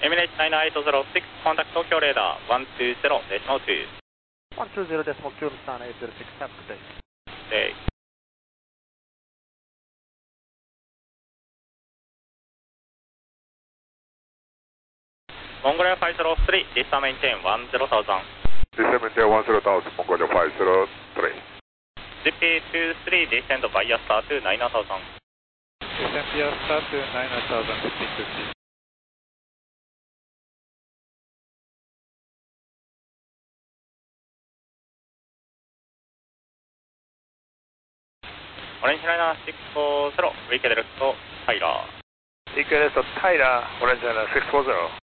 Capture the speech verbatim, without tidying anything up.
エミレーツナインナインエイトゼロシックス、コンタクト東京レーダー、ワンツーゼロデシモツー。 ワンツーゼロデシモツー、ナインナインエイトゼロシックス、have a good day。 で、モンゴリアファイゼロスリー、ディスタメインテンワンゼロタウザン。 Descend maintain one zero thousand, Mongolia five zero three. ジーピーツースリー、ディセンドバイアスタートゥナインナインタウザン。 Descend via start to nine nine thousand, fifteen fifty。 オレンジライナーシックスフォーゼロ、ウィーケデルクト、タイラー。 Equal to Tyler, Orange Island six four zero.